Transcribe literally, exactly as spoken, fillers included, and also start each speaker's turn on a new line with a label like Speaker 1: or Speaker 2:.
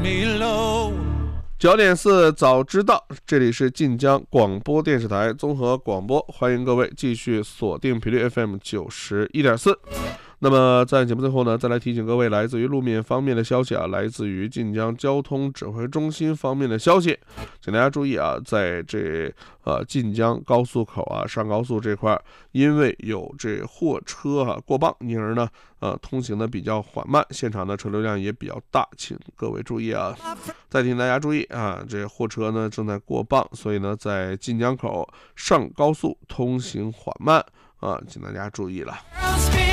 Speaker 1: 九点四早知道，这里是晋江广播电视台综合广播，欢迎各位继续锁定频率 F M 九十一点四。那么在节目最后呢，再来提醒各位来自于路面方面的消息啊，来自于晋江交通指挥中心方面的消息，请大家注意啊，在这呃晋江高速口啊上高速这块，因为有这货车啊过磅，因而呢呃通行的比较缓慢，现场的车流量也比较大，请各位注意啊。再提醒大家注意啊，这货车呢正在过磅，所以呢在晋江口上高速通行缓慢啊，请大家注意了。